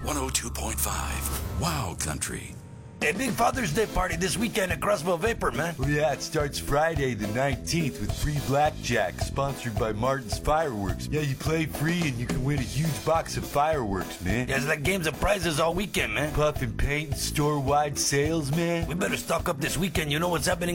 102.5 Wow Country. Hey, big Father's Day party this weekend at Crossville Vapor, man. Oh yeah, it starts Friday the 19th with free blackjack, sponsored by Martin's Fireworks. Yeah, you play free and you can win a huge box of fireworks, man. Yeah, it's like games and prizes all weekend, man. Puff and paint, store-wide sales, man. We better stock up this weekend. You know what's happening